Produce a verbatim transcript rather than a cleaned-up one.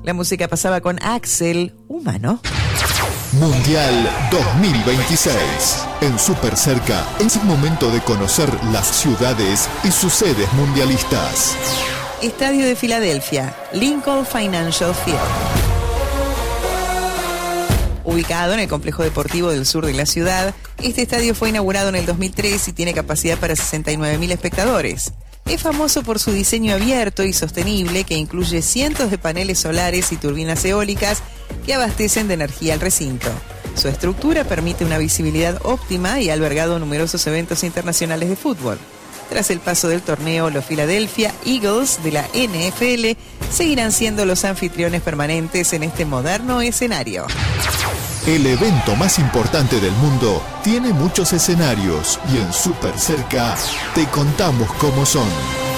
La música pasaba con Axel, Humano. Mundial dos mil veintiséis. En Super Cerca es el momento de conocer las ciudades y sus sedes mundialistas. Estadio de Filadelfia, Lincoln Financial Field. Ubicado en el complejo deportivo del sur de la ciudad, este estadio fue inaugurado en el dos mil tres y tiene capacidad para sesenta y nueve mil espectadores. Es famoso por su diseño abierto y sostenible que incluye cientos de paneles solares y turbinas eólicas que abastecen de energía al recinto. Su estructura permite una visibilidad óptima y ha albergado numerosos eventos internacionales de fútbol. Tras el paso del torneo, los Philadelphia Eagles de la N F L seguirán siendo los anfitriones permanentes en este moderno escenario. El evento más importante del mundo tiene muchos escenarios y en Super Cerca te contamos cómo son.